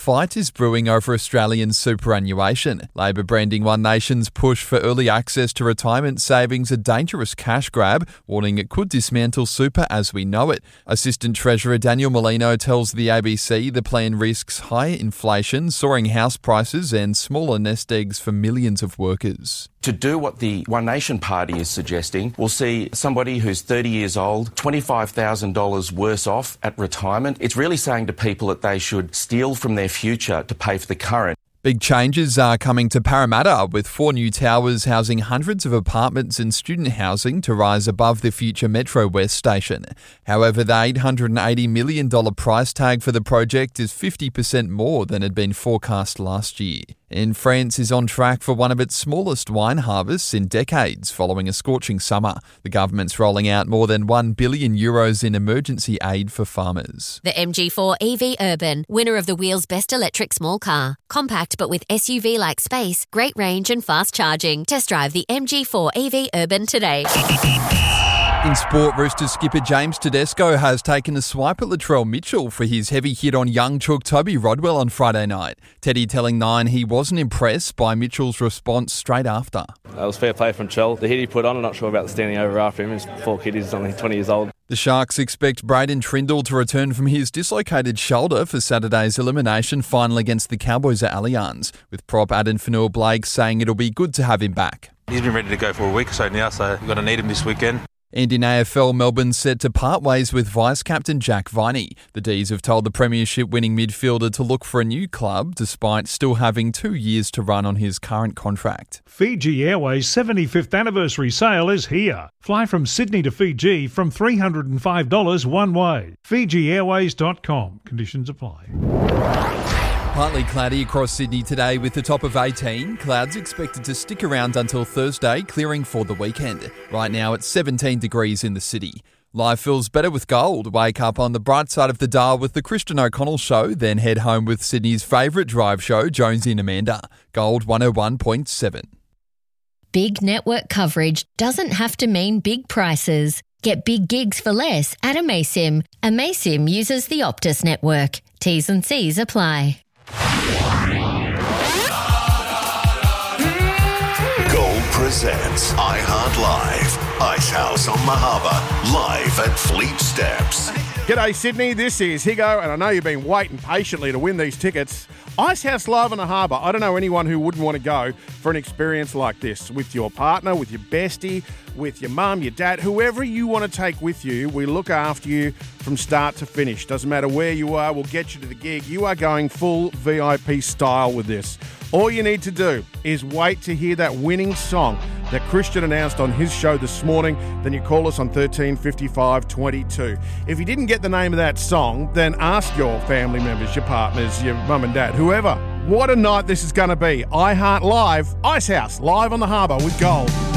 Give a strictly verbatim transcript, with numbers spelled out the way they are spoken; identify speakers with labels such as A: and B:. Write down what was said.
A: Fight is brewing over Australian superannuation. Labor branding One Nation's push for early access to retirement savings a dangerous cash grab, warning it could dismantle super as we know it. Assistant Treasurer Daniel Molino tells the A B C the plan risks higher inflation, soaring house prices and smaller nest eggs for millions of workers.
B: To do what the One Nation Party is suggesting, we'll see somebody who's thirty years old, twenty-five thousand dollars worse off at retirement. It's really saying to people that they should steal from their future to pay for the current.
A: Big changes are coming to Parramatta, with four new towers housing hundreds of apartments and student housing to rise above the future Metro West station. However, the eight hundred eighty million dollars price tag for the project is fifty percent more than had been forecast last year. And France is on track for one of its smallest wine harvests in decades following a scorching summer. The government's rolling out more than one billion euros in emergency aid for farmers.
C: The M G four E V Urban, winner of the Wheels Best Electric Small Car. Compact but with S U V-like space, great range and fast charging. Test drive the M G four E V Urban today.
A: In sport, Roosters skipper James Tedesco has taken a swipe at Latrell Mitchell for his heavy hit on young chook Toby Rodwell on Friday night. Teddy telling Nine he wasn't impressed by Mitchell's response straight after.
D: It was fair play from Chell. The hit he put on, I'm not sure about the standing over after him. His poor kid is only twenty years old.
A: The Sharks expect Braden Trindle to return from his dislocated shoulder for Saturday's elimination final against the Cowboys at Allianz, with prop Aden Fanua-Blake saying it'll be good to have him back.
E: He's been ready to go for a week or so now, so we're going to need him this weekend.
A: And in A F L, Melbourne's set to part ways with Vice-Captain Jack Viney. The D's have told the Premiership-winning midfielder to look for a new club, despite still having two years to run on his current contract.
F: Fiji Airways' seventy-fifth anniversary sale is here. Fly from Sydney to Fiji from three hundred five dollars one way. Fiji Airways dot com. Conditions apply.
A: Partly cloudy across Sydney today with a top of eighteen. Clouds expected to stick around until Thursday, clearing for the weekend. Right now it's seventeen degrees in the city. Life feels better with gold. Wake up on the bright side of the dial with the Christian O'Connell Show, then head home with Sydney's favourite drive show, Jonesy and Amanda. Gold one oh one point seven.
C: Big network coverage doesn't have to mean big prices. Get big gigs for less at Amaysim. Amaysim uses the Optus network. T's and C's apply.
G: Gold presents iHeart Live. Icehouse on Mahaba, live at Fleet Steps.
H: G'day Sydney, this is Higo, and I know you've been waiting patiently to win these tickets. Icehouse Live on the Harbour. I don't know anyone who wouldn't want to go for an experience like this with your partner, with your bestie, with your mum, your dad, whoever you want to take with you. We look after you from start to finish. Doesn't matter where you are, we'll get you to the gig. You are going full V I P style with this. All you need to do is wait to hear that winning song that Christian announced on his show this morning. Then you call us on thirteen fifty-five twenty-two. If you didn't get the name of that song, then ask your family members, your partners, your mum and dad, whoever. What a night this is going to be. iHeart Live, Icehouse, live on the harbour with Gold.